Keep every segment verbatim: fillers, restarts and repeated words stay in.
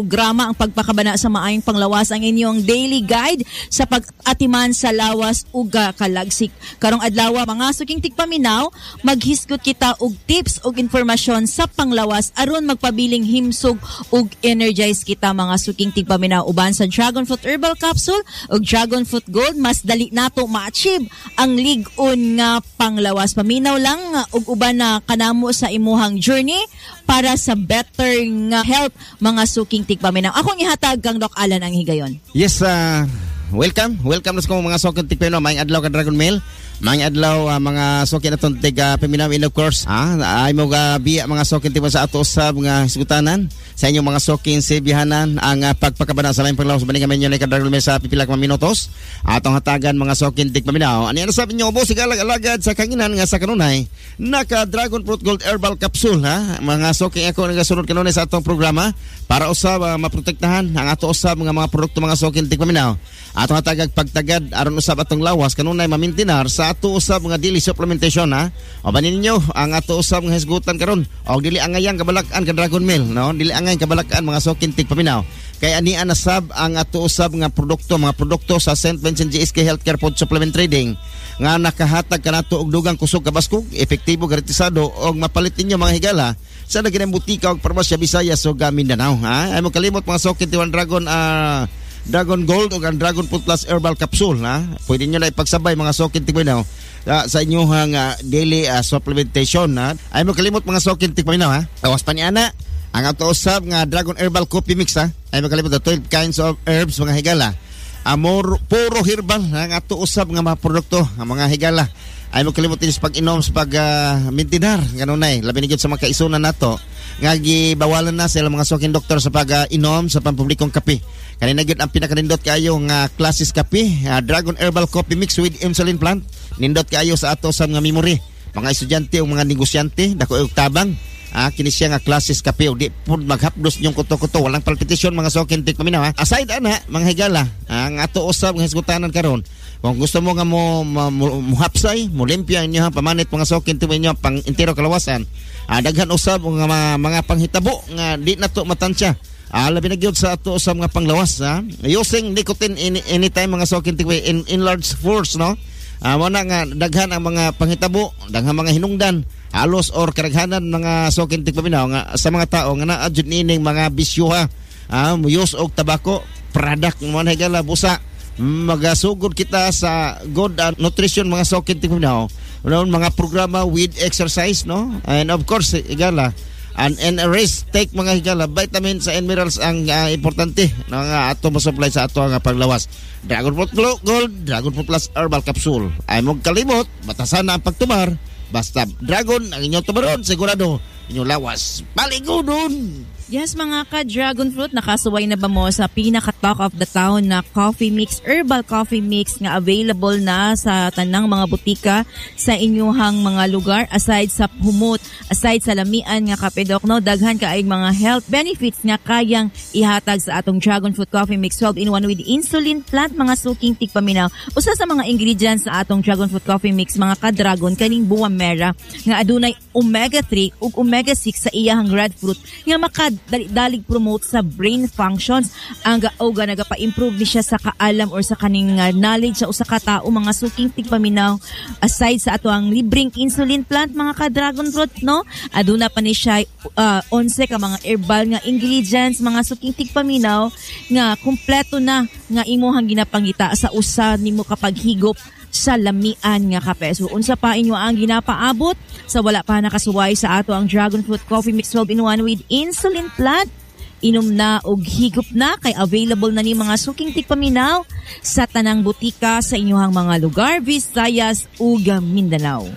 Programa ang pagpakabana sa maayong panglawas ang inyong daily guide sa pag-atiman sa lawas ug kalagsik. Karong adlaw mga suking tigpaminaw, maghisgot kita og tips ug informasyon sa panglawas aron magpabiling himsog ug energize kita mga suking tigpaminaw uban sa Dragon Fruit Herbal Capsule ug Dragon Fruit Gold. Mas dali nato ma-achieve ang lig-on nga panglawas. Paminaw lang ug uban na kanamo sa imuhang journey para sa better nga health mga suking tigpaminaw. Akong ihatag kang Doc Alan ang higayon. Yes, uh, welcome. Welcome na sa mga suking tigpaminaw. Maayong adlaw ka Dragon Mail. Maayong adlaw uh, mga suking atong tigpaminaw in of course. Ah, ay mo ga biya mga suking tigpaminaw sa ato usab nga hisgutanan sa inyong mga suking sibihanan ang uh, pagpakabana sa laing panglawas bani kami ni ka Dragon Mail sa pipila ka minutos. Atong hatagan mga suking tigpaminaw. Ani ano sabi niyo bo sigalag-alagad sa kanginan nga sa kanunay naka Dragon Fruit Gold Herbal Capsule ha. Mga suking ako nagasunod kanunay sa atong programa para usab uh, maprotektahan ang ato usab mga mga produkto mga suking tigpaminaw. Atong hatagag pagtagad aron usab atong lawas kanunay mamintinar sa ato usab nga daily supplementation ha. O banin ninyo ang ato usab nga hisgutan karon og dili angayang kabalakan ka Dragon Mail no, dili angay kabalakan mga suking tigpaminaw. Kay ani anasab ang ato usab nga produkto mga produkto sa Saint Vincent G S K Healthcare Food Supplement Trading nga nakahatag kanato og dugang kusog kabaskog, epektibo garantisado og mapalit ninyo mga higala sa naginang butika og parmasya Visayas ug Mindanao ha. Ay mo kalimot mga suking Tiwan Dragon uh, Dragon Gold ug ang Dragon Fruit Plus Herbal Capsule ha. Pwede niyo na ipagsabay mga suking tigpaminaw uh, sa inyong uh, daily uh, supplementation ha. Ay mo kalimot mga suking tigpaminaw ha. Awas pa ni ana ang ato usab nga Dragon Herbal Coffee Mix ha. Ay makalimot twelve kinds of herbs mga higala. Amor puro herbal ang ato usab nga mga produkto ang mga higala. Ay makalimot din sa pag-inom sa pag uh, mintinar kanunay labi ni gyud sa mga kaisunan nato nga gibawalan na sa mga suking doktor sa pag-inom uh, sa pampublikong kape. Kanina gyud ang pinakanindot kayo nga uh, classes kape, uh, Dragon Herbal Coffee Mix with insulin plant. Nindot kayo sa ato sa mga memory. Mga estudyante o mga negosyante dako og tabang. Ah, kini siya nga classes kape o di po maghapdos yung kuto-kuto walang palpitation mga suking tigpaminaw ha. Aside ana mga higala ang ato usab nga hisgutanan karon kung gusto mo nga mo muhapsay mo limpya inyo ha pamanit mga suking tigpaminaw pang entero kalawasan ah, daghan usab nga mga, mga panghitabo nga di nato matansya ah, labi na gyud sa ato usab nga panglawas ha. Using nicotine in, anytime mga suking tigpaminaw in, in large force no ah, mo na nga daghan ang mga panghitabo daghan mga hinungdan alos or karaghanan mga suking tigpaminaw nga sa mga tao nga naa jud nining mga bisyo ha. Ah, muyos og tabako, product mo na higala busa. Magasugod kita sa good uh, nutrition mga suking tigpaminaw. Mga programa with exercise no. And of course higala and, and rest take mga higala vitamins and minerals ang uh, importante no, nga ato masupply sa ato nga paglawas. Dragon Fruit Gold, Dragon Fruit Plus Herbal Capsule. Ay mo kalimot, batasan na ang pagtumar. Basta Dragon ang inyong tumaron, sigurado inyong lawas paligodon. Yes mga ka-Dragon Fruit, nakasuway na ba mo sa pinaka-talk of the town na coffee mix, herbal coffee mix nga available na sa tanang mga butika sa inyuhang mga lugar aside sa humot, aside sa lamian nga kapedok no, daghan kaayong mga health benefits nga kayang ihatag sa atong Dragon Fruit Coffee Mix twelve in one with insulin plant mga suking tigpaminaw. Usa sa mga ingredients sa atong Dragon Fruit Coffee Mix mga ka-Dragon kaning buwa mera nga adunay omega three ug omega six sa iyahang red fruit nga makad dalig promote sa brain functions ang gaoga nagapa-improve ni siya sa kaalam or sa kaning uh, knowledge sa usa ka tawo mga suking tigpaminaw. Aside sa ato ang libreng insulin plant mga ka-Dragon Fruit no, aduna pa ni siya uh, onse ka mga herbal nga ingredients mga suking tigpaminaw nga kumpleto na nga imuhang ginapangita sa usa nimo kapag higop sa lamian nga kape. So unsa pa inyo ang ginapaabot sa wala pa nakasuway sa ato ang Dragon Fruit Coffee Mix twelve in one with insulin plant. Inom na og higop na kay available na ni mga suking tigpaminaw sa tanang butika sa inyong mga lugar, Visayas ug Mindanao.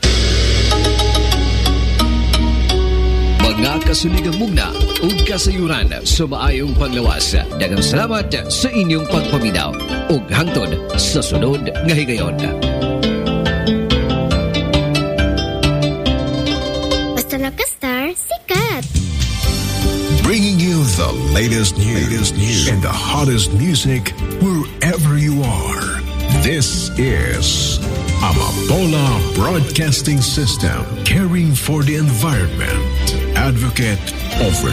Mga kasuligang mugna ug kasayuran sa maayong paglawas. Daghang salamat sa inyong pagpaminaw ug hangtod sa sunod nga higayon. Basta naka-star, sikat! Bringing you the latest news, latest news and the hottest music wherever you are. This is Amapola Broadcasting System, caring for the environment. Advocate of